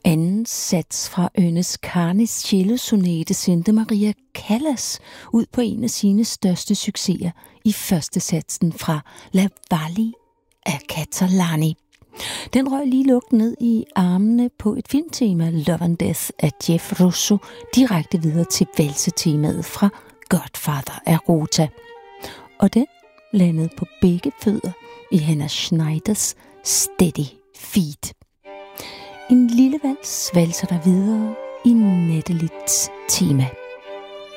Anden sats fra Ernest Carnys cellosonate sendte Maria Callas ud på en af sine største succeser i første satsen fra La Valle af Catalani. Den røg lige lugt ned i armene på et filmtema, Love and Death af Jeff Russo, direkte videre til valsetemaet fra Godfather af Rota. Og den landede på begge fødder i Hannah Schneiders Steady Feet. En lille vals valser der videre i Natalie's tema.